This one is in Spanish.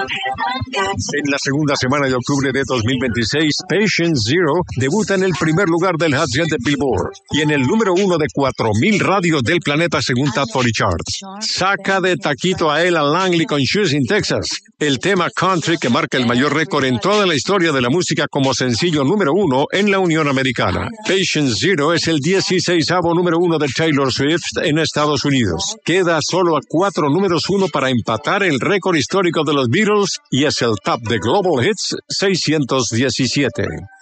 En la segunda semana de octubre de 2026, Patient Zero debuta en el primer lugar del Hot 100 de Billboard y en el número 1 de 4,000 radios del planeta según Top 40 Charts. Saca de taquito a Ella Langley con Shoes in Texas, el tema country que marca el mayor récord en toda la historia de la música como sencillo número 1 en la Unión Americana. Patient Zero es el 16º número 1 de Taylor Swift en Estados Unidos. Queda solo a 4 números 1 para empatar el récord histórico de los Beatles y es el top de Global Hits 617.